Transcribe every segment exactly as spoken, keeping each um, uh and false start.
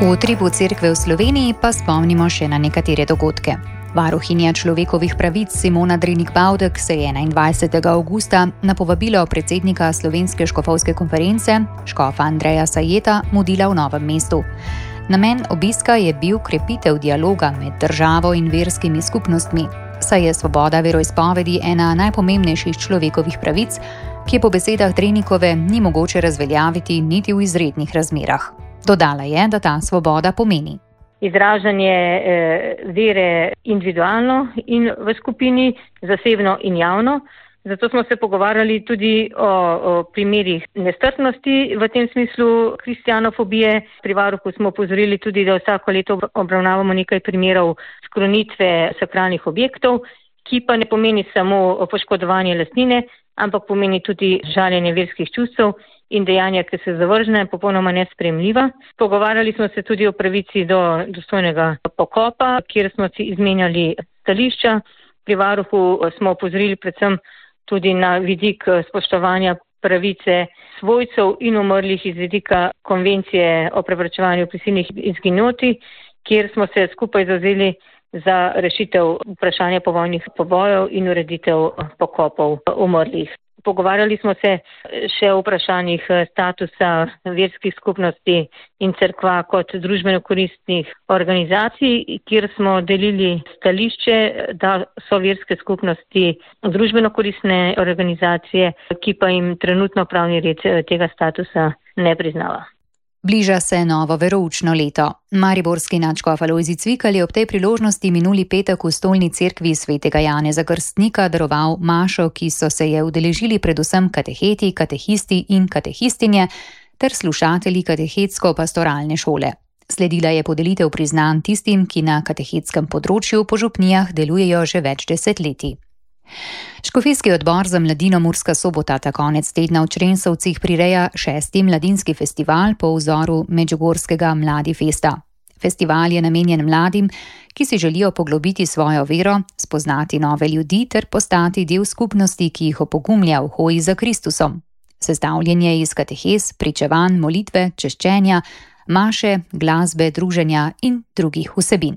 V utripu cerkve v Sloveniji pa spomnimo še na nekatere dogodke. Varuhinja človekovih pravic Simona Drenik-Bavdek se je enaindvajsetega avgusta na povabilo predsednika Slovenske škofovske konference, škofa Andreja Sajeta, mudila v Novem mestu. Namen obiska je bil krepitev dialoga med državo in verskimi skupnostmi, saj je svoboda veroizpovedi ena najpomembnejših človekovih pravic, ki je po besedah Drenikove ni mogoče razveljaviti niti v izrednih razmerah. Dodala je, da ta svoboda pomeni izražanje eh, vere individualno in v skupini, zasebno in javno. Zato smo se pogovarjali tudi o, o primerih nestrpnosti, v tem smislu kristjanofobije. Pri varuhu smo opozorili tudi, da vsako leto obravnavamo nekaj primerov skrunitve sakralnih objektov, ki pa ne pomeni samo poškodovanje lastnine, ampak pomeni tudi žaljenje verskih čustev in dejanja, ki so zavržene, popolnoma nesprejemljiva. Pogovarjali smo se tudi o pravici do dostojnega pokopa, kjer smo si izmenjali stališča. Pri varuhu smo opozorili predvsem tudi na vidik spoštovanja pravice svojcev in umrlih iz vidika konvencije o preprečevanju prisilnih izginotij, kjer smo se skupaj zavzeli za rešitev vprašanja povojnih pobojev in ureditev pokopov umrlih. Pogovarjali smo se še o vprašanjih statusa verskih skupnosti in cerkva kot družbeno koristnih organizacij, kjer smo delili stališče, da so verske skupnosti družbeno koristne organizacije, ki pa jim trenutno pravni red tega statusa ne priznava. Bliža se novo veroučno leto. Mariborski nadškof Alojzij Cvikl je ob tej priložnosti minuli petek v stolni cerkvi svetega Janeza Krstnika daroval mašo, ki so se je udeležili predvsem kateheti, katehisti in katehistinje ter slušatelji katehetsko-pastoralne šole. Sledila je podelitev priznanj tistim, ki na katehetskem področju po župnijah delujejo že več desetletij. Škofijski odbor za mladino Murska Sobota ta konec tedna v Črensovcih prireja šesti mladinski festival po vzoru medžugorskega Mladi festa. Festival je namenjen mladim, ki si želijo poglobiti svojo vero, spoznati nove ljudi ter postati del skupnosti, ki jih opogumlja v hoji za Kristusom. Sestavljen je iz katehes, pričevanj, molitve, češčenja, maše, glasbe, druženja in drugih vsebin.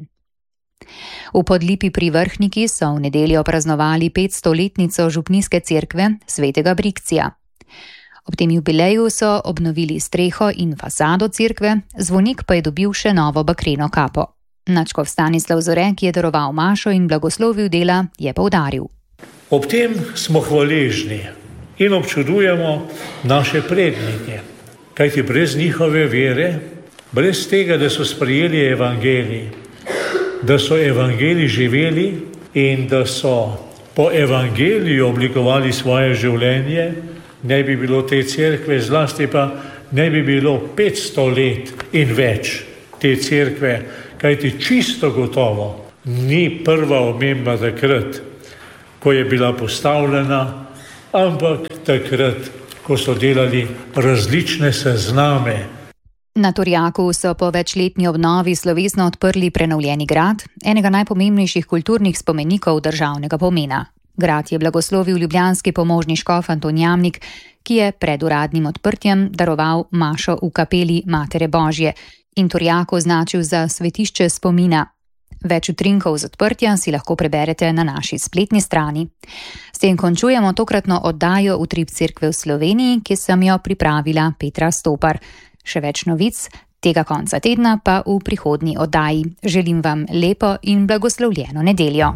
V Podlipi pri Vrhniki so v nedeljo praznovali petstoletnico župnijske cerkve svetega Brikcija. Ob tem jubileju so obnovili streho in fasado cerkve, zvonik pa je dobil še novo bakreno kapo. Nadškof Stanislav Zore, ki je daroval mašo in blagoslovil dela, je poudaril. Ob tem smo hvaležni in občudujemo naše prednike, kajti brez njihove vere, brez tega, da so sprejeli evangelij, da so evangelij živeli in da so po evangeliju oblikovali svoje življenje, ne bi bilo te cerkve, zlasti pa ne bi bilo petsto let in več te cerkve, kajti čisto gotovo ni prva omemba takrat, ko je bila postavljena, ampak takrat, ko so delali različne sezname. Na Turjaku so po večletni obnovi slovesno odprli prenovljeni grad, enega najpomembnejših kulturnih spomenikov državnega pomena. Grad je blagoslovil ljubljanski pomožni škof Anton Jamnik, ki je pred uradnim odprtjem daroval mašo v kapeli Matere Božje in Turjak označil za svetišče spomina. Več utrinkov z odprtja si lahko preberete na naši spletni strani. S tem končujemo tokratno oddajo Utrip cerkve v Sloveniji, ki sem jo pripravila Petra Stopar. Še več novic tega konca tedna pa v prihodnji oddaji. Želim vam lepo in blagoslovljeno nedeljo.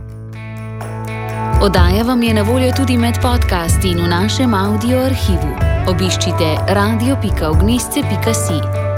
Oddaja vam je na voljo tudi med podcasti in v našem audio arhivu. Obiščite radio pika ognješce pika si.